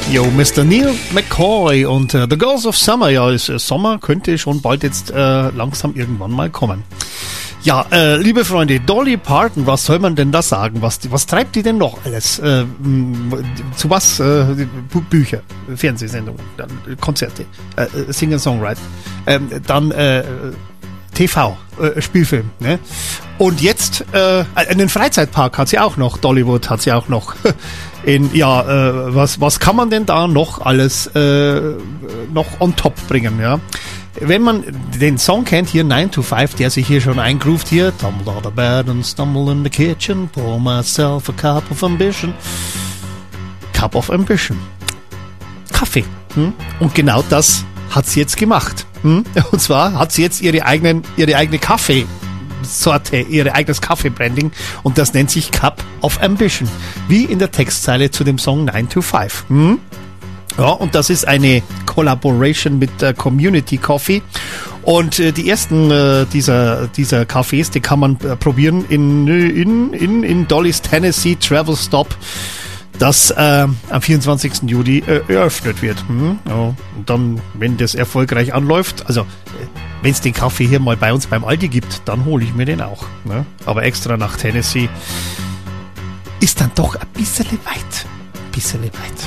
Jo, Mr. Neil McCoy und The Girls of Summer. Ja, Sommer könnte schon bald jetzt langsam irgendwann mal kommen. Ja, liebe Freunde, Dolly Parton, was soll man denn da sagen? Was treibt die denn noch alles? Zu was? Bücher, Fernsehsendungen, dann Konzerte, Singer-Songwriter, dann TV, Spielfilm, ne? Und jetzt einen Freizeitpark hat sie auch noch, Dollywood hat sie auch noch. Was kann man denn da noch alles noch on top bringen, ja? Wenn man den Song kennt, hier 9 to 5, der sich hier schon eingroovt, hier tumble out of bed and stumble in the kitchen, pour myself a cup of ambition. Cup of ambition. Kaffee. Und genau das hat sie jetzt gemacht. Und zwar hat sie jetzt ihre eigene Kaffeesorte, ihr eigenes Kaffeebranding, und das nennt sich Cup of Ambition. Wie in der Textzeile zu dem Song 9 to 5. Ja, und das ist eine Collaboration mit Community Coffee. Und die ersten dieser Cafés, die kann man probieren in Dolly's Tennessee Travel Stop, das am 24. Juli eröffnet wird. Ja, und dann, wenn das erfolgreich anläuft, also wenn es den Kaffee hier mal bei uns beim Aldi gibt, dann hole ich mir den auch. Ne? Aber extra nach Tennessee ist dann doch ein bisschen weit.